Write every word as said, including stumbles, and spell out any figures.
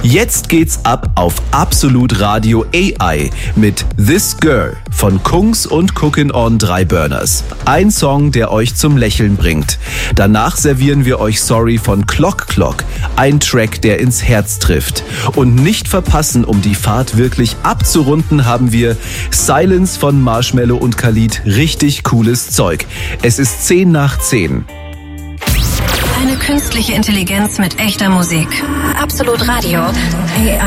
Jetzt geht's ab auf Absolut Radio A I mit This Girl von Kungs und Cookin' On drei Burners. Ein Song, der euch zum Lächeln bringt. Danach servieren wir euch Sorry von Clock Clock, ein Track, der ins Herz trifft. Und nicht verpassen, um die Fahrt wirklich abzurunden, haben wir Silence von Marshmello und Khalid. Richtig cooles Zeug. Es ist zehn nach zehn. Eine künstliche Intelligenz mit echter Musik. Absolut Radio. A I.